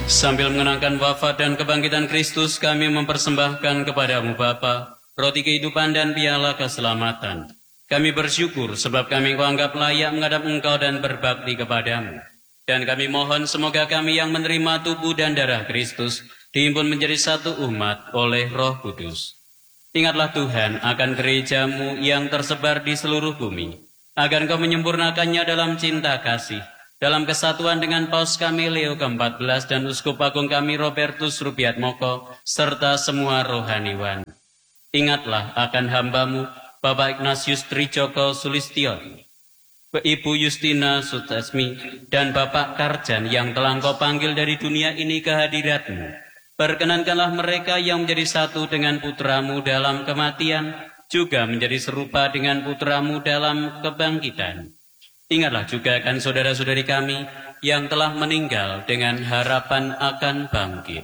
Sambil mengenangkan wafat dan kebangkitan Kristus, kami mempersembahkan kepadamu Bapa, roti kehidupan dan piala keselamatan. Kami bersyukur sebab kami Kau anggap layak menghadap Engkau dan berbakti kepadamu. Dan kami mohon semoga kami yang menerima tubuh dan darah Kristus dihimpun menjadi satu umat oleh Roh Kudus. Ingatlah Tuhan akan gerejamu yang tersebar di seluruh bumi, agar Engkau menyempurnakannya dalam cinta kasih, dalam kesatuan dengan Paus kami Leo ke-14 dan Uskup Agung kami Robertus Rupiatmoko, serta semua rohaniwan. Ingatlah akan hambamu, Bapak Ignatius Trijoko Sulistion, Ibu Justina Sutasmi, dan Bapak Karjan yang telah Engkau panggil dari dunia ini ke hadirat-Mu. Perkenankanlah mereka yang menjadi satu dengan putra-Mu dalam kematian, juga menjadi serupa dengan putra-Mu dalam kebangkitan. Ingatlah juga akan saudara-saudari kami yang telah meninggal dengan harapan akan bangkit.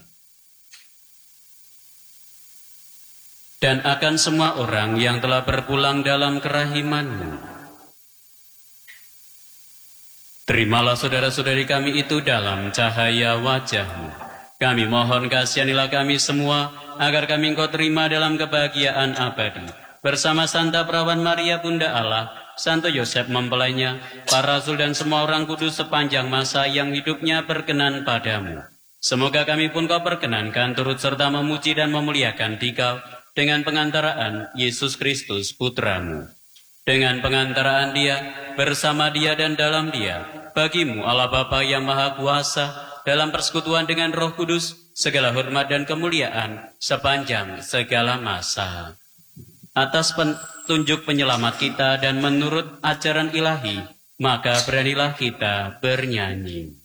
Dan akan semua orang yang telah berpulang dalam kerahiman-Mu. Terimalah saudara-saudari kami itu dalam cahaya wajah-Mu. Kami mohon kasihanilah kami semua, agar kami Engkau terima dalam kebahagiaan abadi. Bersama Santa Perawan Maria Bunda Allah, Santo Yosef mempelainya, para rasul dan semua orang kudus sepanjang masa yang hidupnya berkenan padamu. Semoga kami pun Kau perkenankan turut serta memuji dan memuliakan Dikau dengan pengantaraan Yesus Kristus Putra-Mu. Dengan pengantaraan Dia, bersama Dia dan dalam Dia, bagi-Mu Allah Bapa yang Maha Kuasa, dalam persekutuan dengan Roh Kudus, segala hormat dan kemuliaan sepanjang segala masa. Atas petunjuk penyelamat kita dan menurut ajaran ilahi, maka beranilah kita bernyanyi.